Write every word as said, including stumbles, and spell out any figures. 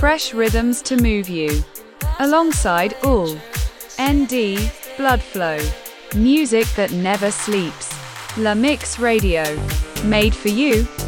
fresh rhythms to move you. Alongside all N D, Blood Flow. Music that never sleeps. La Mix Radio. Made for you,